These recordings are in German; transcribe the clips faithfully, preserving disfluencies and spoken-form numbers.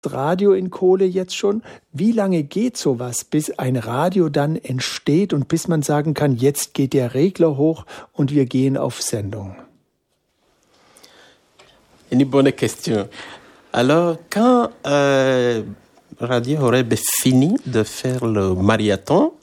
Radio in Kohle jetzt schon. Wie lange geht sowas, bis ein Radio dann entsteht und bis man sagen kann, jetzt geht der Regler hoch und wir gehen auf Sendung? Une bonne question. Alors, quand euh, Radio Horeb finit de faire le marathon,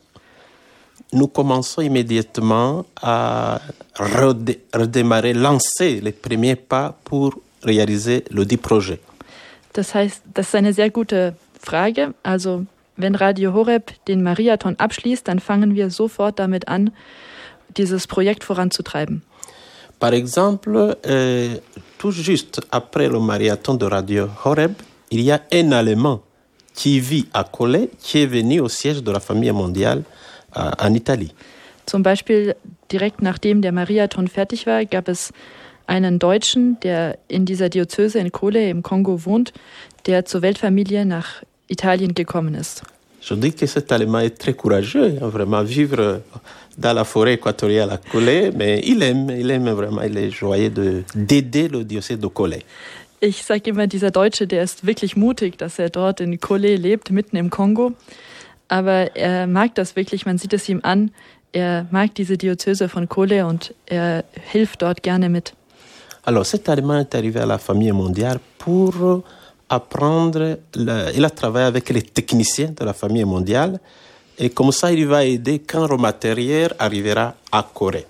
nous commençons immédiatement à redé- redémarrer, lancer les premiers pas pour réaliser le dit projet. Das heißt, das ist eine sehr gute Frage. Also, wenn Radio Horeb den Mariathon abschließt, dann fangen wir sofort damit an, dieses Projekt voranzutreiben. Par exemple, euh, tout juste après le marathon de Radio Horeb, il y a un Allemand qui vit à Colle, qui est venu au siège de la Famille mondiale euh, en Italie. Zum Beispiel direkt nachdem der Mariathon fertig war, gab es einen Deutschen, der in dieser Diözese in Colle im Kongo wohnt, der zur Weltfamilie nach Italien gekommen ist. Je dis que cet Allemand est très courageux, hein, vraiment vivre dans la forêt équatoriale à Colle, mais il aime, il aime vraiment, il est joyeux de, d'aider le diocèse de Colle. Ich sage immer, dieser Deutsche, der ist wirklich mutig, dass er dort in Colle lebt, mitten im Kongo. Aber er mag das wirklich, man sieht es ihm an. Er mag diese Diözese von Colle und er hilft dort gerne mit. Alors, cet Allemand est arrivé à la Famille mondiale pour apprendre, le, il a travaillé avec les techniciens de la Famille mondiale et comme ça, il va aider quand le matériel arrivera à Corée.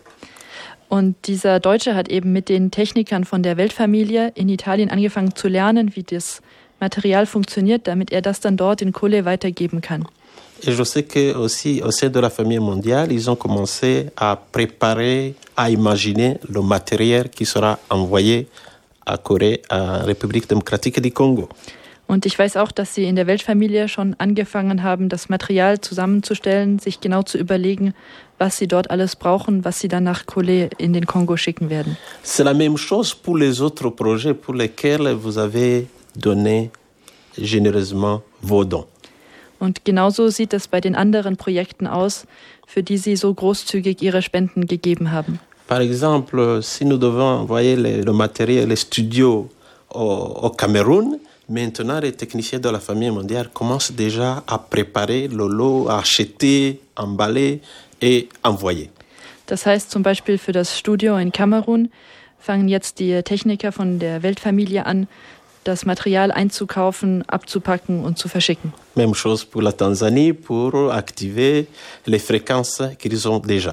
Und dieser Deutsche hat eben mit den Technikern von der Weltfamilie in Italien angefangen zu lernen, wie das Material funktioniert, damit er das dann dort in Colle weitergeben kann. Et je sais que aussi au sein de la Famille mondiale, ils ont commencé à préparer, à imaginer le matériel qui sera envoyé à Corée, à République démocratique du Congo. Und ich weiß auch, dass sie in der Weltfamilie schon angefangen haben, das Material zusammenzustellen, sich genau zu überlegen, was sie dort alles brauchen, was sie dann nach Colle in den Kongo schicken werden. C'est la même chose pour les autres projets pour lesquels vous avez donné généreusement vos dons. Und genauso sieht es bei den anderen Projekten aus, für die sie so großzügig ihre Spenden gegeben haben. Par exemple, si nous devons envoyer le, le matériel, les studios au, au Cameroun, maintenant les techniciens de la Famille mondiale commencent déjà à préparer le lot, à acheter, emballer et envoyer. Das heißt zum Beispiel für das Studio in Kamerun fangen jetzt die Techniker von der Weltfamilie an, das Material einzukaufen, abzupacken und zu verschicken. Même chose pour la Tanzanie, pour activer les fréquences qu'ils ont déjà.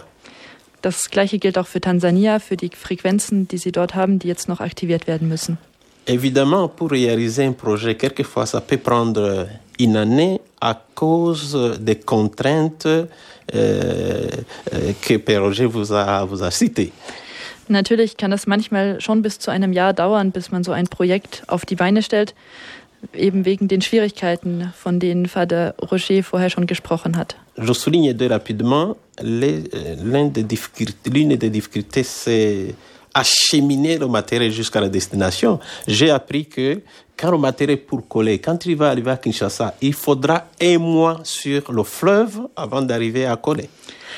Das Gleiche gilt auch für Tansania, für die Frequenzen, die sie dort haben, die jetzt noch aktiviert werden müssen. Évidemment, pour réaliser un projet, quelquefois, ça peut prendre une année à cause des contraintes euh, euh, que Père Roger vous a, vous a citées. Natürlich kann es manchmal schon bis zu einem Jahr dauern, bis man so ein Projekt auf die Beine stellt, eben wegen den Schwierigkeiten, von denen Vater Roger vorher schon gesprochen hat. Je souligne deux rapidement. Les, l'une des difficultés, l'une des difficultés, c'est acheminer le matériel jusqu'à la destination. J'ai appris que quand le matériel est pour coller, quand il va arriver à Kinshasa, il faudra un mois sur le fleuve avant d'arriver à Coller.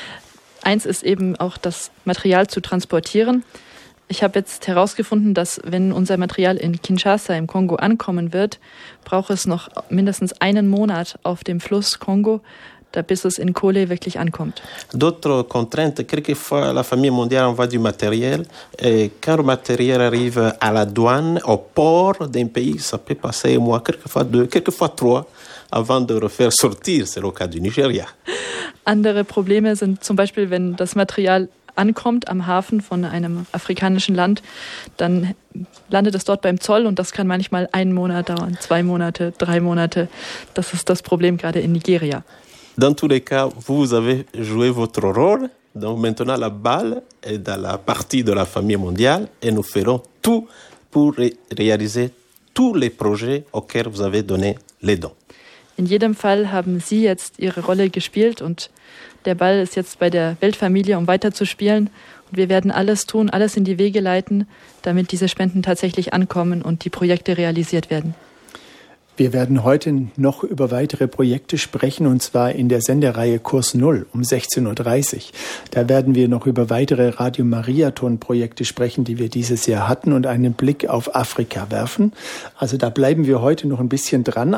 Eins ist eben auch das Material zu transportieren. Ich habe jetzt herausgefunden, dass wenn unser Material in Kinshasa im Kongo ankommen wird, braucht es noch mindestens einen Monat auf dem Fluss Kongo, da bis es in Colle wirklich ankommt. D'autres contraintes, quelquefois la Famille mondiale envoie du matériel et quand le matériel arrive à la douane, au port d'un pays, ça peut passer un mois, quelquefois deux, quelquefois trois, avant de refaire sortir, c'est le cas du Nigeria. Andere Probleme sind zum Beispiel, wenn das Material ankommt am Hafen von einem afrikanischen Land, dann landet es dort beim Zoll und das kann manchmal einen Monat dauern, zwei Monate, drei Monate. Das ist das Problem gerade in Nigeria. Dans tous les cas, vous avez joué votre rôle. Donc maintenant, la balle est dans la partie de la Famille mondiale et nous ferons tout pour ré- réaliser tous les projets auxquels vous avez donné les dons. In jedem Fall haben Sie jetzt Ihre Rolle gespielt und der Ball ist jetzt bei der Weltfamilie, um weiterzuspielen. Und wir werden alles tun, alles in die Wege leiten, damit diese Spenden tatsächlich ankommen und die Projekte realisiert werden. Wir werden heute noch über weitere Projekte sprechen, und zwar in der Sendereihe Kurs Null um sechzehn Uhr dreißig. Da werden wir noch über weitere Radio Mariathon-Projekte sprechen, die wir dieses Jahr hatten, und einen Blick auf Afrika werfen. Also da bleiben wir heute noch ein bisschen dran.